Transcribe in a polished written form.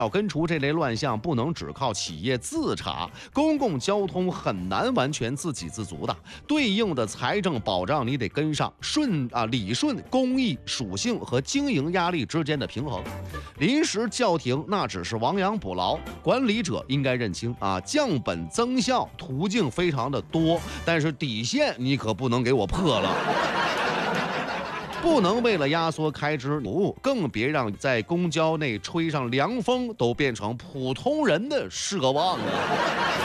要根除这类乱象，不能只靠企业自查，公共交通很难完全自给自足的。对应的财政保障你得跟上，理顺公益属性和经营压力之间的平衡。临时叫停那只是亡羊补牢，管理者应该认清降本增效途径非常的多，但是底线你可不能给我破了。不能为了压缩开支，更别让在公交内吹上凉风都变成普通人的奢望啊！